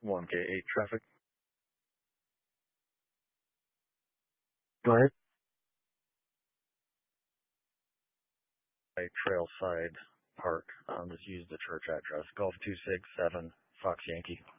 1K8 traffic. Go ahead. A Trailside Park. Just use the church address. Golf 267 Fox Yankee.